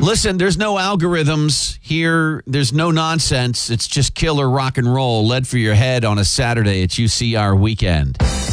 Listen, there's no algorithms here. There's no nonsense. It's just killer rock and roll led for your head on a Saturday at UCR weekend.